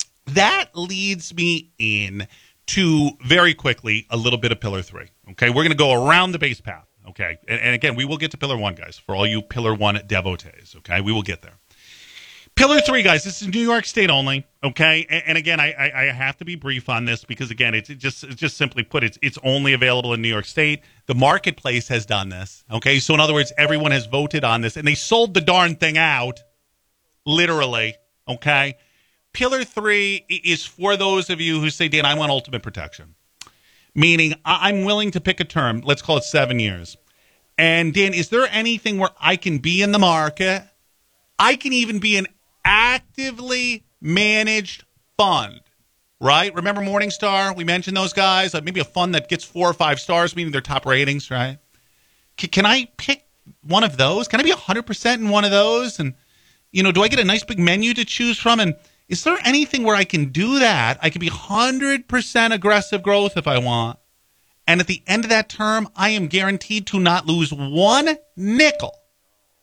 that leads me in to very quickly a little bit of Pillar Three. Okay, we're going to go around the base path. Okay, and, and again, we will get to Pillar One, guys, for all you Pillar One devotees, okay? We will get there. Pillar Three, guys, this is New York State only, okay? And, and again, I, I, I have to be brief on this because, again, it's it just it's just simply put, it's it's only available in New York State. The marketplace has done this, okay? So, in other words, everyone has voted on this, and they sold the darn thing out, literally, okay? Pillar Three is for those of you who say, Dan, I want ultimate protection. Meaning, I'm willing to pick a term. Let's call it seven years. And, Dan, is there anything where I can be in the market? I can even be an actively managed fund, right? Remember Morningstar? We mentioned those guys. Like maybe a fund that gets four or five stars, meaning their top ratings, right? Can, can I pick one of those? Can I be one hundred percent in one of those? And, you know, do I get a nice big menu to choose from? And is there anything where I can do that? I can be one hundred percent aggressive growth if I want. And at the end of that term, I am guaranteed to not lose one nickel,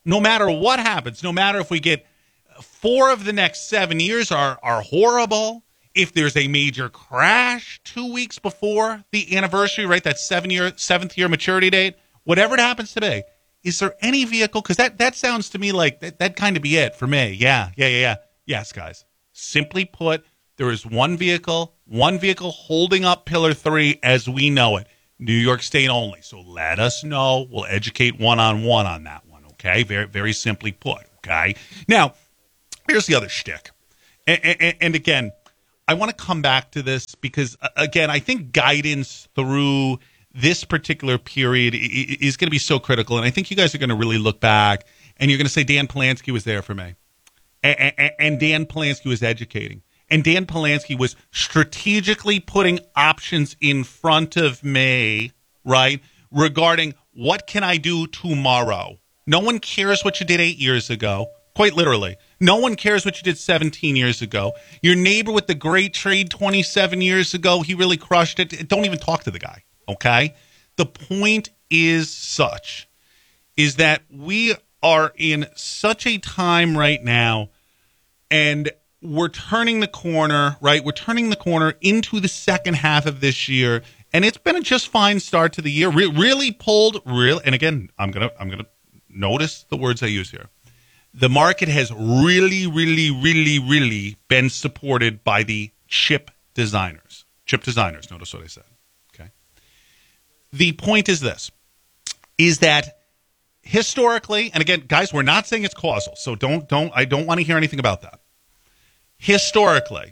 No matter what happens, no matter if we get four of the next seven years are, are horrible, if there's a major crash two weeks before the anniversary, right, that seven year, seventh year maturity date, whatever it happens today, is there any vehicle? Because that, that sounds to me like that, that'd kind of be it for me. Yeah, yeah, yeah, yeah. Yes, guys. Simply put, there is one vehicle, one vehicle holding up Pillar three as we know it. New York State only. So let us know. We'll educate one-on-one on that one, okay? Very, very simply put, okay? Now, here's the other shtick. And, and, and again, I want to come back to this because, again, I think guidance through this particular period is going to be so critical. And I think you guys are going to really look back and you're going to say Dan Polanski was there for me. And, and Dan Polanski was educating. And Dan Polanski was strategically putting options in front of me, right, regarding what can I do tomorrow. No one cares what you did eight years ago, quite literally. No one cares what you did seventeen years ago. Your neighbor with the great trade twenty-seven years ago, he really crushed it. Don't even talk to the guy, okay? The point is such, is that we are in such a time right now, and we're turning the corner, right? We're turning the corner into the second half of this year, and it's been a just fine start to the year. Re- really pulled, real, and again, I'm gonna, I'm gonna notice the words I use here. The market has really, really, really, really been supported by the chip designers. Chip designers. Notice what I said. Okay. The point is this: is that historically, and again, guys, we're not saying it's causal, so don't, don't, I don't want to hear anything about that. Historically,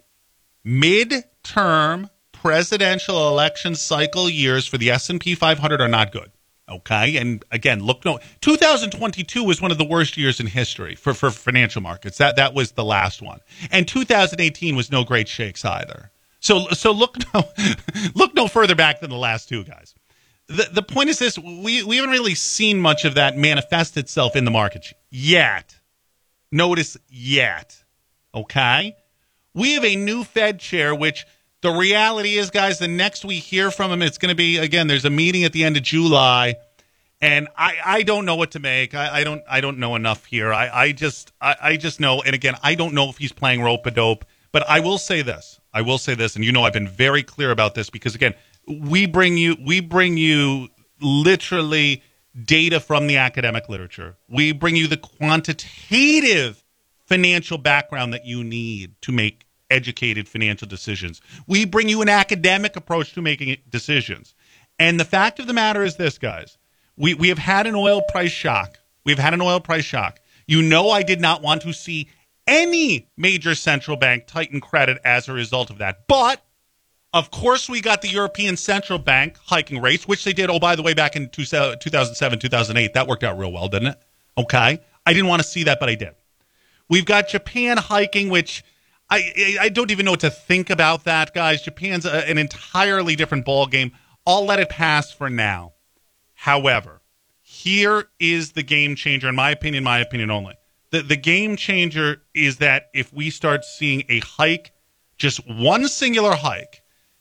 mid-term presidential election cycle years for the S and P five hundred are not good. Okay, and again, look, no, two thousand twenty-two was one of the worst years in history for, for financial markets. That that was the last one, and two thousand eighteen was no great shakes either. So so look no look no further back than the last two, guys. The the point is this: we we haven't really seen much of that manifest itself in the market yet. Notice yet. Okay, we have a new Fed chair, which the reality is, guys, the next we hear from him, it's going to be, again, there's a meeting at the end of July, and I, I don't know what to make. I, I don't I don't know enough here. I, I just I, I just know, and again, I don't know if he's playing rope-a-dope, but I will say this. I will say this, and you know I've been very clear about this because, again, we bring you we bring you literally data from the academic literature. We bring you the quantitative financial background that you need to make educated financial decisions. We bring you an academic approach to making decisions. And the fact of the matter is this, guys. We we have had an oil price shock. We've had an oil price shock. You know I did not want to see any major central bank tighten credit as a result of that. But, of course, we got the European Central Bank hiking rates, which they did, oh, by the way, back in two thousand seven, two thousand eight. That worked out real well, didn't it? Okay? I didn't want to see that, but I did. We've got Japan hiking, which I I don't even know what to think about that, guys. Japan's a, an entirely different ballgame. I'll let it pass for now. However, here is the game changer, in my opinion, my opinion only. The, the game changer is that if we start seeing a hike, just one singular hike,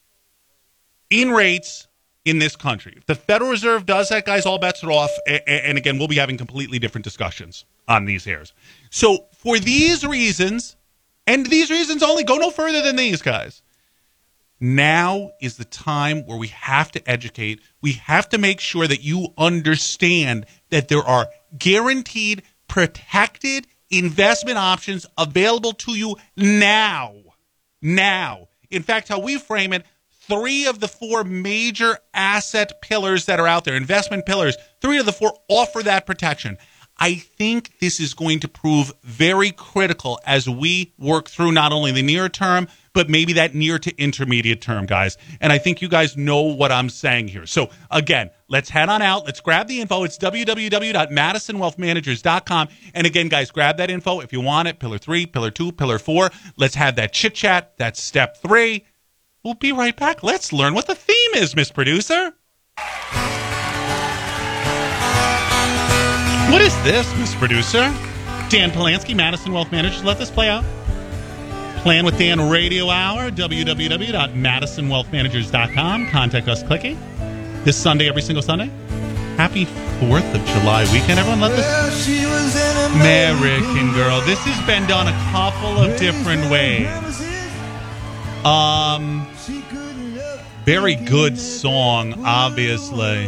in rates in this country. If the Federal Reserve does that, guys, all bets are off. And, and again, we'll be having completely different discussions on these airs. So for these reasons, and these reasons only, go no further than these, guys. Now is the time where we have to educate. We have to make sure that you understand that there are guaranteed, protected investment options available to you now. Now. In fact, how we frame it, three of the four major asset pillars that are out there, investment pillars, three of the four offer that protection. I think this is going to prove very critical as we work through not only the near term, but maybe that near to intermediate term, guys. And I think you guys know what I'm saying here. So, again, let's head on out. Let's grab the info. It's w w w dot madison wealth managers dot com. And again, guys, grab that info if you want it. Pillar three, pillar two, pillar four. Let's have that chit-chat. That's step three. We'll be right back. Let's learn what the theme is, Miss Producer. What is this, Miss Producer? Dan Polanski, Madison Wealth Managers. Let this play out. Plan with Dan Radio Hour, w w w dot madison wealth managers dot com. Contact us clicking. This Sunday, every single Sunday. happy fourth of July weekend. Everyone love this American Girl. This has been done a couple of different ways. Um, very good song, obviously.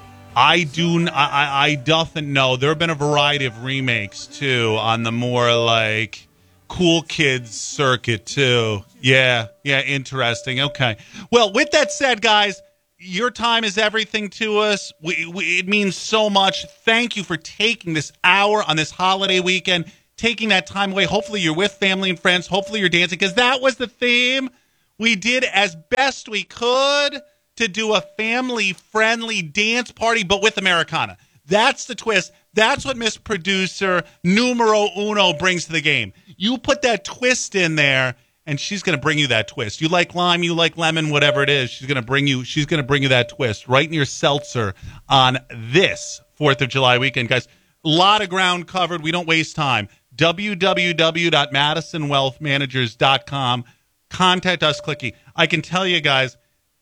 I do. I, I doesn't know. There have been a variety of remakes too on the more like cool kids circuit too. Yeah, yeah, interesting. Okay. Well, with that said, guys, your time is everything to us. We, we, it means so much. Thank you for taking this hour on this holiday weekend, taking that time away. Hopefully you're with family and friends. Hopefully you're dancing, because that was the theme. We did as best we could to do a family-friendly dance party, but with Americana. That's the twist. That's what Miss Producer numero uno brings to the game. You put that twist in there, and she's going to bring you that twist. You like lime, you like lemon, whatever it is, she's going to bring you. She's going to bring you that twist right in your seltzer on this fourth of July weekend, guys. A lot of ground covered. We don't waste time. w w w dot madison wealth managers dot com. Contact us, Clicky. I can tell you guys,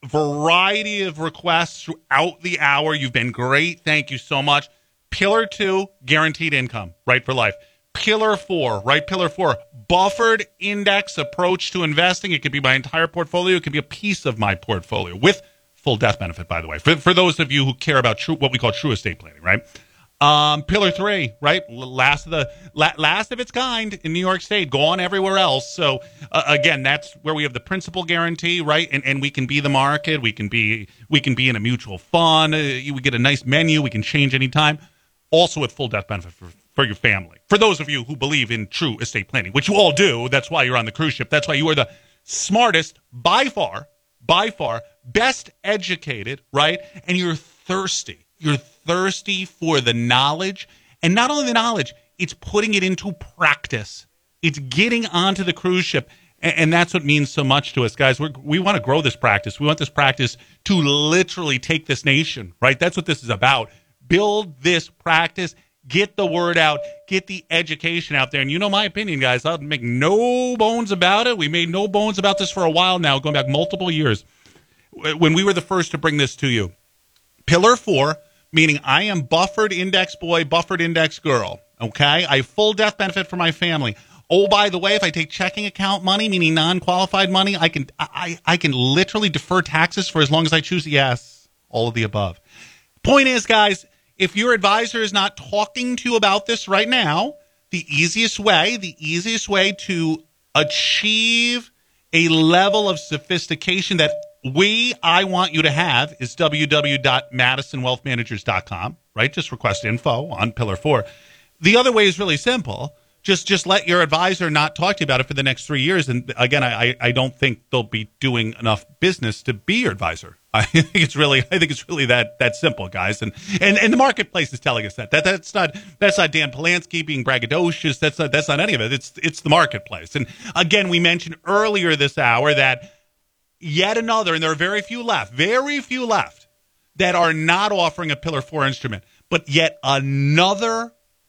variety of requests throughout the hour. You've been great. Thank you so much. Pillar two, guaranteed income, right for life. Pillar four, right? Pillar four, buffered index approach to investing. It could be my entire portfolio. It could be a piece of my portfolio with full death benefit, by the way, for, for those of you who care about true, what we call true estate planning, right? Um, pillar three, right? Last of the la, last of its kind in New York State, gone everywhere else. So uh, again, that's where we have the principal guarantee, right? And and we can be the market. We can be we can be in a mutual fund. Uh, we get a nice menu. We can change anytime. Also with full death benefit for, for your family. For those of you who believe in true estate planning, which you all do, that's why you're on the cruise ship. That's why you are the smartest, by far, by far, best educated, right? And you're thirsty. You're thirsty for the knowledge, and not only the knowledge, it's putting it into practice. It's getting onto the cruise ship, and, and that's what means so much to us, guys. We're, we want to grow this practice. We want this practice to literally take this nation, right? That's what this is about. Build this practice, get the word out, get the education out there. And you know my opinion, guys. I'll make no bones about it. We made no bones about this for a while now, going back multiple years, when we were the first to bring this to you. Pillar four, meaning I am buffered index boy, buffered index girl, okay? I have full death benefit for my family. Oh, by the way, if I take checking account money, meaning non-qualified money, I can I, I can literally defer taxes for as long as I choose. Yes, all of the above. Point is, guys, if your advisor is not talking to you about this right now, the easiest way, the easiest way to achieve a level of sophistication that we, I want you to have is w w w dot madison wealth managers dot com, right? Just request info on Pillar four. The other way is really simple. Just just let your advisor not talk to you about it for the next three years. And again, I, I don't think they'll be doing enough business to be your advisor. I think it's really I think it's really that that simple, guys. And and, and the marketplace is telling us that. That that's not that's not Dan Polanski being braggadocious. That's not that's not any of it. It's it's the marketplace. And again, we mentioned earlier this hour that yet another, and there are very few left, very few left, that are not offering a Pillar four instrument. But yet another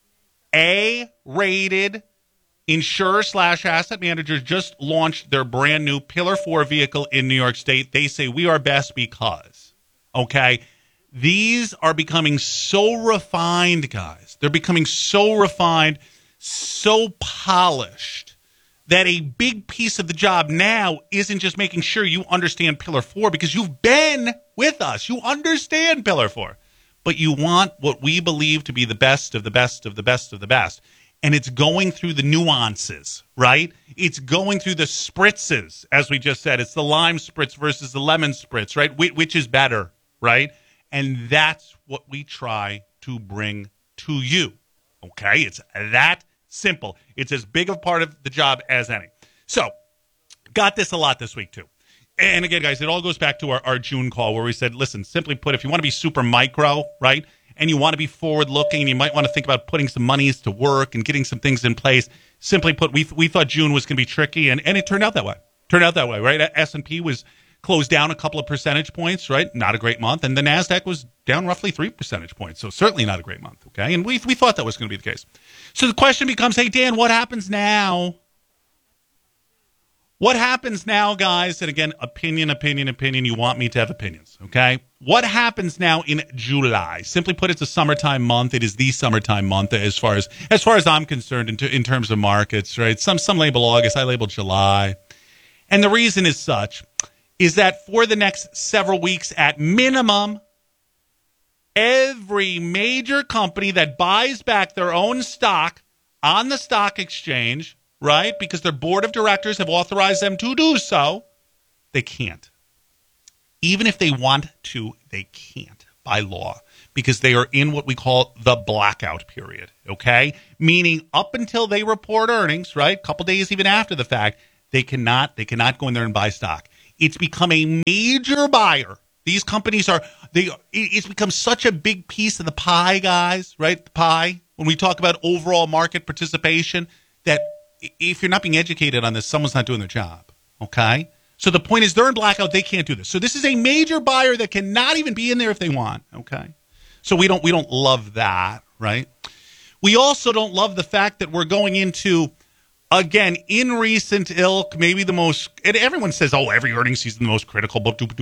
A-rated insurer slash asset manager just launched their brand new Pillar four vehicle in New York State. They say we are best because, okay, these are becoming so refined, guys. They're becoming so refined, so polished, that a big piece of the job now isn't just making sure you understand Pillar four, because you've been with us. You understand Pillar four. But you want what we believe to be the best of the best of the best of the best. And it's going through the nuances, right? It's going through the spritzes, as we just said. It's the lime spritz versus the lemon spritz, right? Which is better, right? And that's what we try to bring to you, okay? It's that simple. It's as big a part of the job as any. So, got this a lot this week, too. And again, guys, it all goes back to our, our June call where we said, listen, simply put, if you want to be super micro, right, and you want to be forward-looking, and you might want to think about putting some monies to work and getting some things in place, simply put, we we thought June was going to be tricky, and, and it turned out that way. Turned out that way, right? S and P was closed down a couple of percentage points, right? Not a great month. And the NASDAQ was down roughly three percentage points, so certainly not a great month, okay? And we we thought that was going to be the case. So the question becomes, hey, Dan, what happens now? What happens now, guys, and again, opinion, opinion, opinion, you want me to have opinions, okay? What happens now in July? Simply put, it's a summertime month. It is the summertime month as far as as far as I'm concerned in, t- in terms of markets, right? Some some label August, I label July. And the reason is such, is that for the next several weeks at minimum, every major company that buys back their own stock on the stock exchange, right, because their board of directors have authorized them to do so, they can't. Even if they want to, they can't by law because they are in what we call the blackout period, okay? Meaning up until they report earnings, right, a couple days even after the fact, they cannot they cannot go in there and buy stock. It's become a major buyer. These companies are, they. It's become such a big piece of the pie, guys, right, the pie, when we talk about overall market participation, that if you're not being educated on this, someone's not doing their job, okay? So the point is they're in blackout. They can't do this. So this is a major buyer that cannot even be in there if they want, okay? So we don't we don't love that, right? We also don't love the fact that we're going into, again, in recent ilk, maybe the most, and everyone says, oh, every earnings season the most critical,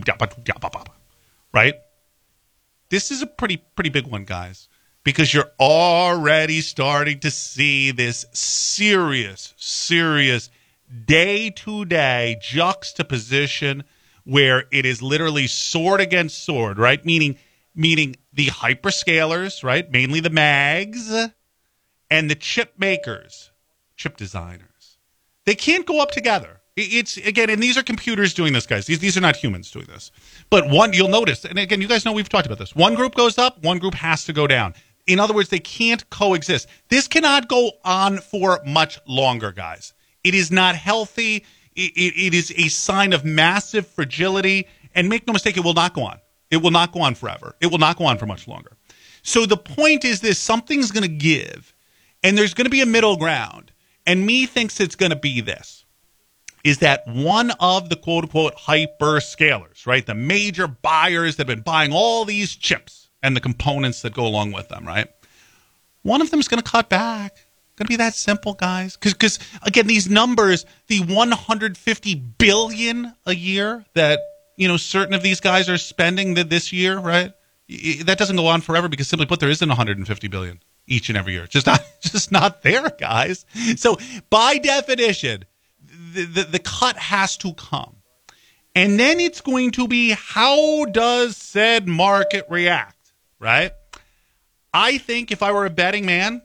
right? This is a pretty pretty big one, guys. Because you're already starting to see this serious, serious day-to-day juxtaposition where it is literally sword against sword, right? Meaning, meaning the hyperscalers, right? Mainly the mags and the chip makers, chip designers. They can't go up together. It's, again, and these are computers doing this, guys. These, these are not humans doing this. But one, you'll notice, and again, you guys know we've talked about this. One group goes up, one group has to go down. In other words, they can't coexist. This cannot go on for much longer, guys. It is not healthy. It, it, it is a sign of massive fragility. And make no mistake, it will not go on. It will not go on forever. It will not go on for much longer. So the point is this, something's going to give, and there's going to be a middle ground. And me thinks it's going to be this, is that one of the quote-unquote hyperscalers, right, the major buyers that have been buying all these chips, and the components that go along with them, right? One of them is going to cut back. Going to be that simple, guys. Because, again, these numbers, the one hundred fifty billion dollars a year that, you know, certain of these guys are spending this year, right? That doesn't go on forever because, simply put, there isn't one hundred fifty billion dollars each and every year. It's just not, just not there, guys. So, by definition, the, the, the cut has to come. And then it's going to be, how does said market react? Right? I think if I were a betting man,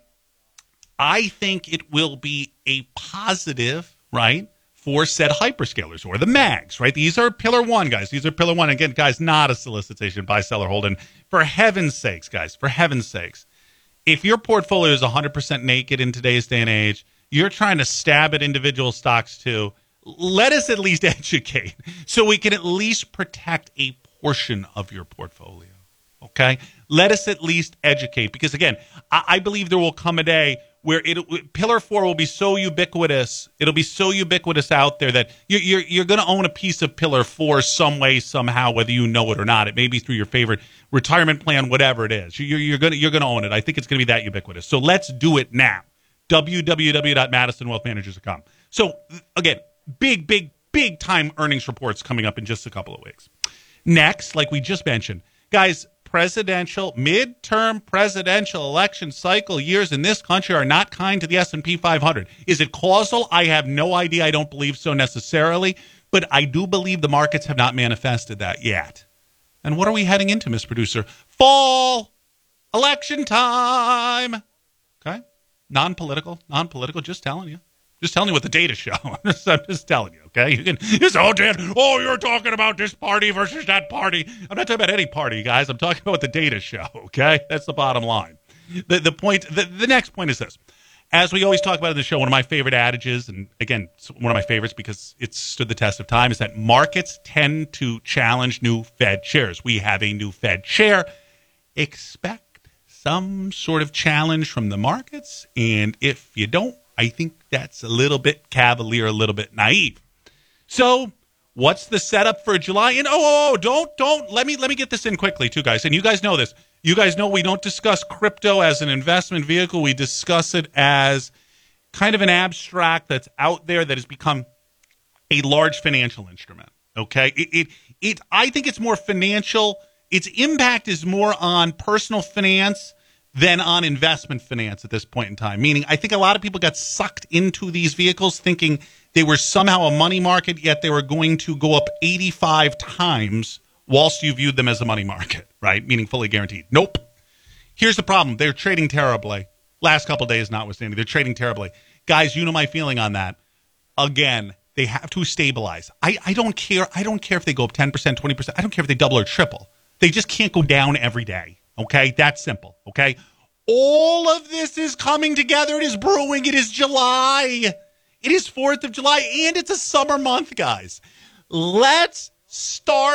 I think it will be a positive, right, for said hyperscalers or the mags, right? These are pillar one, guys. These are pillar one. Again, guys, not a solicitation, buy, sell, or hold. And for heaven's sakes, guys, for heaven's sakes, if your portfolio is one hundred percent naked in today's day and age, you're trying to stab at individual stocks too, let us at least educate so we can at least protect a portion of your portfolio. Okay? Let us at least educate because, again, I, I believe there will come a day where it Pillar four will be so ubiquitous, it'll be so ubiquitous out there that you're, you're, you're going to own a piece of Pillar four some way, somehow, whether you know it or not. It may be through your favorite retirement plan, whatever it is. You're, you're going you're to own it. I think it's going to be that ubiquitous. So let's do it now. w w w dot madison wealth managers dot com. So, again, big, big, big time earnings reports coming up in just a couple of weeks. Next, like we just mentioned, guys, presidential, midterm presidential election cycle years in this country are not kind to the S and P five hundred. Is it causal? I have no idea. I don't believe so necessarily, but I do believe the markets have not manifested that yet. And what are we heading into, Miss Producer? Fall election time. Okay? Non-political, non-political, just telling you. Just telling you what the data show. I'm just, I'm just telling you, okay? You can, it's, oh, Dan, oh, you're talking about this party versus that party. I'm not talking about any party, guys. I'm talking about what the data show, okay? That's the bottom line. The the point, the, the next point is this. As we always talk about in the show, one of my favorite adages, and again, it's one of my favorites because it's stood the test of time, is that markets tend to challenge new Fed chairs. We have a new Fed chair. Expect some sort of challenge from the markets, and if you don't, I think that's a little bit cavalier, a little bit naive. So, what's the setup for July? And oh, oh, don't, don't, let me, let me get this in quickly too, guys. And you guys know this. You guys know we don't discuss crypto as an investment vehicle. We discuss it as kind of an abstract that's out there that has become a large financial instrument. Okay, it, it it I think it's more financial. Its impact is more on personal finance than on investment finance at this point in time. Meaning, I think a lot of people got sucked into these vehicles thinking they were somehow a money market, yet they were going to go up eighty-five times whilst you viewed them as a money market, right? Meaning fully guaranteed. Nope. Here's the problem. They're trading terribly. Last couple of days notwithstanding, they're trading terribly. Guys, you know my feeling on that. Again, they have to stabilize. I, I don't care. I don't care if they go up ten percent, twenty percent. I don't care if they double or triple. They just can't go down every day. Okay? That's simple. Okay? All of this is coming together. It is brewing. It is July. It is fourth of July, and it's a summer month, guys. Let's start